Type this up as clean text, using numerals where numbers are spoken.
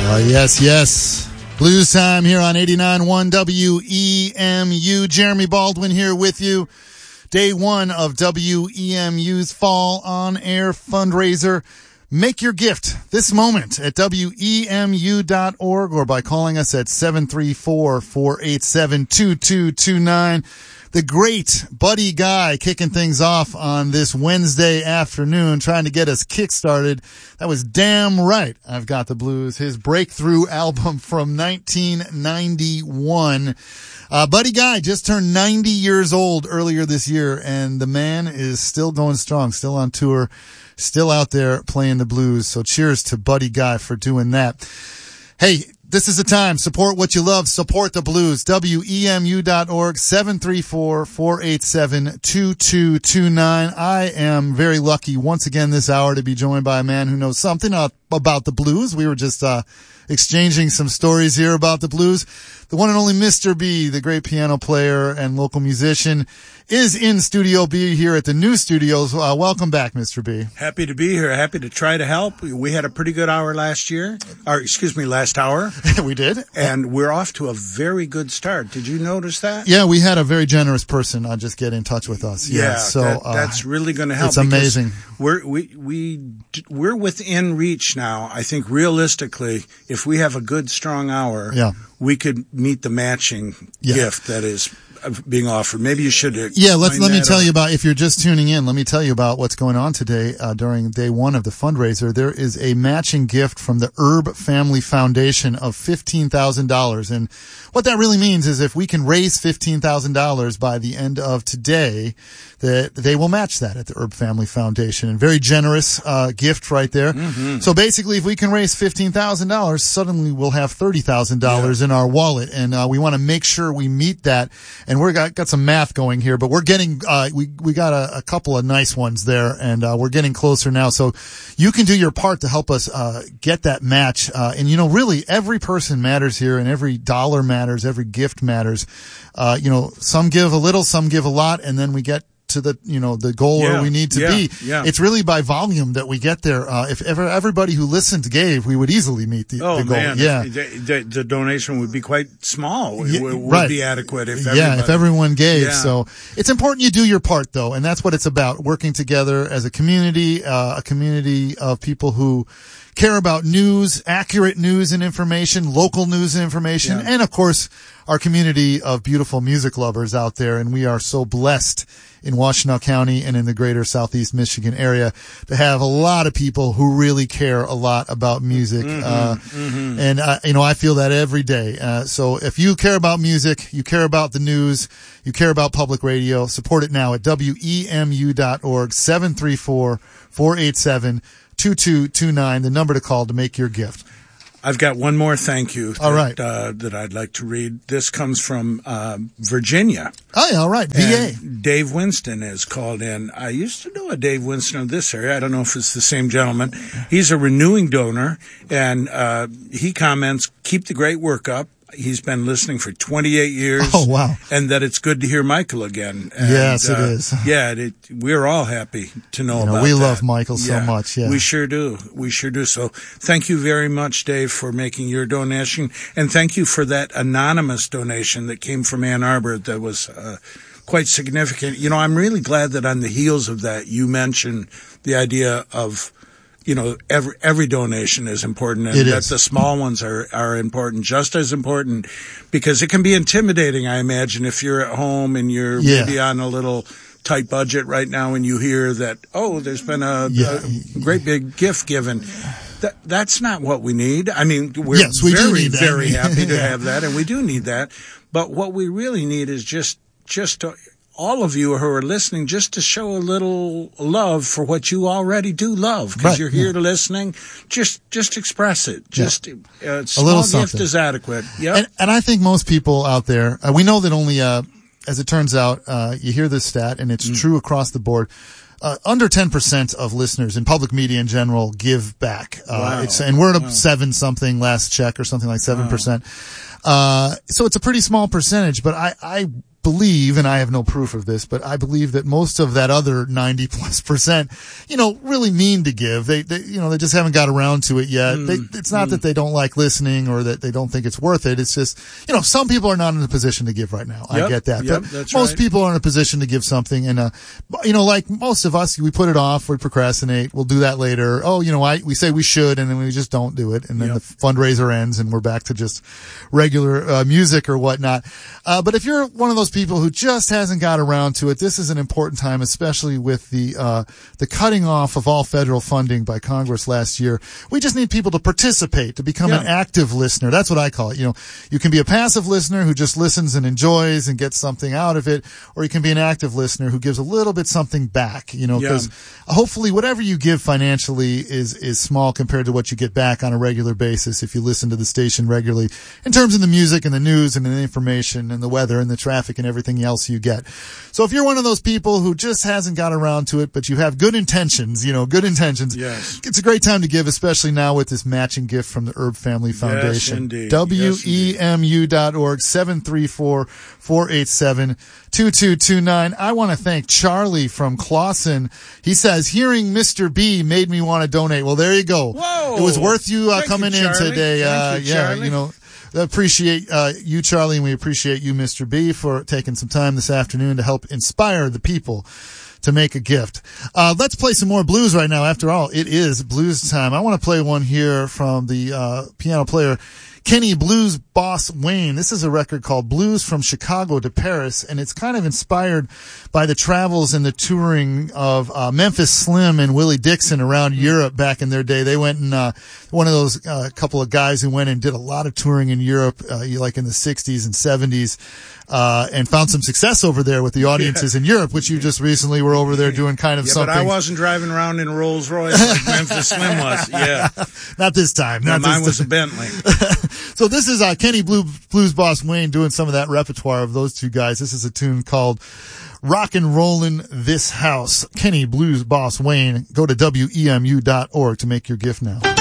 Yes. Blues time here on 89.1 WEMU. Jeremy Baldwin here with you. Day one of WEMU's Fall On Air fundraiser. Make your gift this moment at WEMU.org or by calling us at 734-487-2229. The great Buddy Guy kicking things off on this Wednesday afternoon, trying to get us kick-started. That was Damn Right, I've Got the Blues, his breakthrough album from 1991. Buddy Guy just turned 90 years old earlier this year, and the man is still going strong, still on tour, still out there playing the blues. So cheers to Buddy Guy for doing that. Hey, this is the time. Support what you love. Support the blues. WEMU.org, 734-487-2229. I am very lucky once again this hour to be joined by a man who knows something about the blues. We were just exchanging some stories here about the blues. The one and only Mr. B, the great piano player and local musician, is in Studio B here at the new studios. Welcome back, Mr. B. Happy to be here. Happy to try to help. We had a pretty good hour last hour. We did. And we're off to a very good start. Did you notice that? Yeah, we had a very generous person just get in touch with us. Yeah, so that's really going to help. It's amazing. We're within reach now. I think realistically, if we have a good, strong hour, we could meet the matching gift that is being offered. Maybe you should. Let me tell you about, if you're just tuning in, let me tell you about what's going on today during day one of the fundraiser. There is a matching gift from the Erb Family Foundation of $15,000. And what that really means is if we can raise $15,000 by the end of today, that they will match that at the Erb Family Foundation. And very generous gift right there. Mm-hmm. So basically, if we can raise $15,000, suddenly we'll have $30,000 in our wallet. And we want to make sure we meet that. And we're got some math going here, but we're getting we got a couple of nice ones there, and we're getting closer now. So you can do your part to help us get that match. And really every person matters here, and every dollar matters, every gift matters. Some give a little, some give a lot, and then we get to the goal where we need to be. Yeah. It's really by volume that we get there. If everybody who listened gave, we would easily meet the goal. Man. Yeah. The donation would be quite small. It would be adequate if everyone gave. Yeah. So it's important you do your part though. And that's what it's about. Working together as a community of people who care about news, accurate news and information, local news and information, and of course, our community of beautiful music lovers out there. And we are so blessed in Washtenaw County and in the greater Southeast Michigan area to have a lot of people who really care a lot about music. And I feel that every day. So if you care about music, you care about the news, you care about public radio, support it now at WEMU.org, 734-487-2229, the number to call to make your gift. I've got one more thank you that I'd like to read. This comes from Virginia. Oh, yeah, all right. VA. Dave Winston has called in. I used to know a Dave Winston of this area. I don't know if it's the same gentleman. He's a renewing donor, and he comments, keep the great work up. He's been listening for 28 years. Oh, wow. And that it's good to hear Michael again. And, yes, it is. Yeah, we're all happy to know about we that. love Michael so much. Yeah. We sure do. So thank you very much, Dave, for making your donation. And thank you for that anonymous donation that came from Ann Arbor that was quite significant. I'm really glad that on the heels of that, you mentioned the idea of every donation is important, and that the small ones are important, just as important, because it can be intimidating, I imagine, if you're at home and you're maybe on a little tight budget right now and you hear that, there's been a great big gift given. That's not what we need. I mean, we're very happy to have that, and we do need that. But what we really need is just to, all of you who are listening, just to show a little love for what you already do love, because you're here to listening. Just express it. Just a little gift is adequate. Yep. And I think most people out there, we know that only, as it turns out, you hear this stat, and it's true across the board. Under 10% of listeners in public media in general give back. And we're at 7 something last check, or something like 7%. So it's a pretty small percentage, but I believe, and I have no proof of this, but I believe that most of that other 90+%, really mean to give. They just haven't got around to it yet. It's not that they don't like listening or that they don't think it's worth it. It's just, some people are not in a position to give right now. Yep, I get that. Yep, but that's most right. people are in a position to give something. And, like most of us, we put it off, we procrastinate, we'll do that later. Oh, we say we should, and then we just don't do it. And then the fundraiser ends and we're back to just regular music or whatnot. But if you're one of those people who just hasn't got around to it, this is an important time, especially with the cutting off of all federal funding by Congress last year. We just need people to participate, to become an active listener. That's what I call it. You can be a passive listener who just listens and enjoys and gets something out of it, or you can be an active listener who gives a little bit something back, because hopefully whatever you give financially is small compared to what you get back on a regular basis if you listen to the station regularly in terms of the music and the news and the information and the weather and the traffic and everything else you get. So if you're one of those people who just hasn't got around to it, but you have good intentions, yes, it's a great time to give, especially now with this matching gift from the Erb Family Foundation. Yes, indeed. WEMU.org, 734-487-2229. I want to thank Charlie from Clawson. He says, hearing Mr. B made me want to donate. Well, there you go. Whoa. It was worth you coming in Charlie. today. Thank you, Charlie. Appreciate you, Charlie, and we appreciate you, Mr. B, for taking some time this afternoon to help inspire the people to make a gift. Let's play some more blues right now. After all, it is blues time. I want to play one here from the piano player Kenny Blues Boss Wayne. This is a record called Blues from Chicago to Paris, and it's kind of inspired by the travels and the touring of Memphis Slim and Willie Dixon around Europe back in their day. They went and one of those couple of guys who went and did a lot of touring in Europe, like in the 60s and 70s, and found some success over there with the audiences in Europe, which you just recently were over there doing kind of something. But I wasn't driving around in a Rolls Royce like Memphis Slim was. Yeah. Not this time. Mine was a Bentley. So this is Kenny Blues Boss Wayne doing some of that repertoire of those two guys. This is a tune called Rockin' Rollin' This House. Kenny Blues Boss Wayne. Go to WEMU.org to make your gift now.